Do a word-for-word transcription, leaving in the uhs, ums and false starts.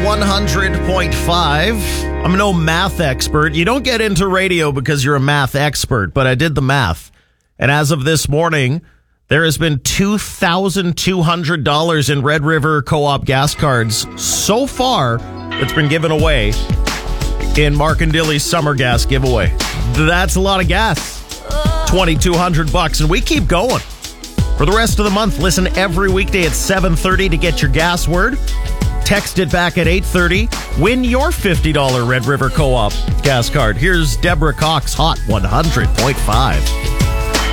one hundred point five. I'm no math expert. You don't get into radio because you're a math expert, but I did the math. And as of this morning, there has been two thousand two hundred dollars in Red River Co-op gas cards so far that's been given away in Mark and Dilly's summer gas giveaway. That's a lot of gas. twenty-two hundred bucks, and we keep going. For the rest of the month, listen every weekday at seven thirty to get your gas word. Text it back at eight thirty. Win your fifty dollars Red River Co-op gas card. Here's Deborah Cox, Hot one hundred point five.